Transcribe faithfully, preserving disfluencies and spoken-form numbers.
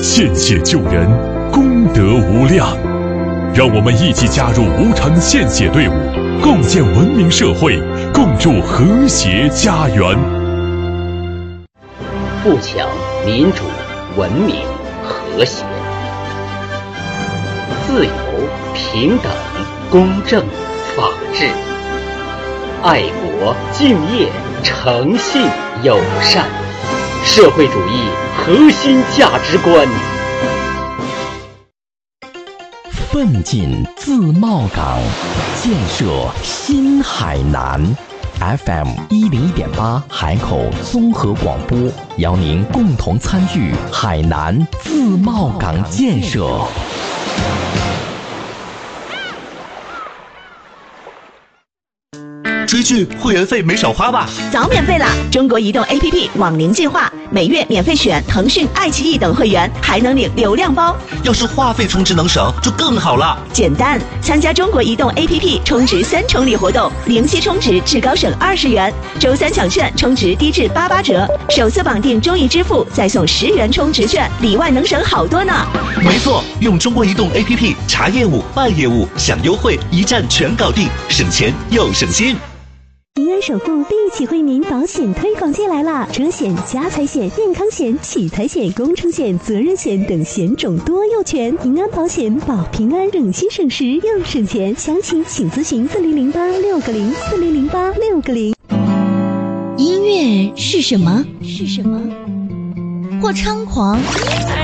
献血救人，功德无量。让我们一起加入无偿献血队伍，共建文明社会，共筑和谐家园。 富强、民主、文明、和谐、自由、平等、公正、法治、爱国、敬业、诚信、友善，社会主义核心价值观。 奋进自贸港，建设新海南。F M 一零一点八海口综合广播，邀您共同参与海南自贸港建设。 追剧会员费没少花吧？ 早免费啦！中国移动 A P P 网龄计划，每月免费选腾讯、爱奇艺等会员，还能领流量包。 要是话费充值能省，就更好了。 简单，参加中国移动 A P P 充值三重礼活动，零息充值至高省二十元，周三抢券充值低至八八折，首次绑定中移支付再送十元充值券，里外能省好多呢。 没错，用中国移动 A P P 查业务、办业务、享优惠，一站全搞定，省钱又省心。 平安守护立体惠民保险推广季来啦！车险、家财险、健康险、喜财险、工程险、责任险等险种多又全，平安保险保平安，省心省时又省钱。详情请咨询四零零八六个零四零零八六个零。 音乐是什么？是什么？或猖狂，